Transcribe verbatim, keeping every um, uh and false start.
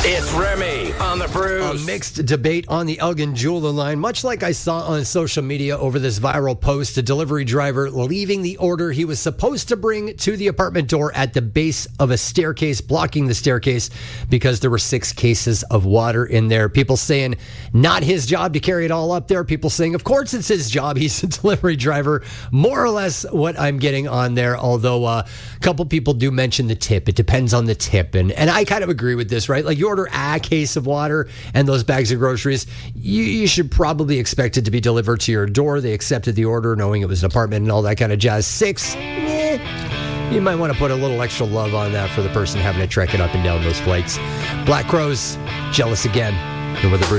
It's Remy on the Bruce. A mixed debate on the Elgin jeweler line, much like I saw on social media over this viral post, a delivery driver leaving the order he was supposed to bring to the apartment door at the base of a staircase, blocking the staircase because there were six cases of water in there. People saying not his job to carry it all up there. People saying, of course it's his job. He's a delivery driver. More or less what I'm getting on there, although uh, a couple people do mention the tip. It depends on the tip. And, and I kind of agree with this, right? Like you order a case of water and those bags of groceries, you, you should probably expect it to be delivered to your door. They accepted the order knowing it was an apartment and all that kind of jazz. Six, eh, you might want to put a little extra love on that for the person having to trek it up and down those flights. Black Crowes, Jealous Again. Here with the Bruce.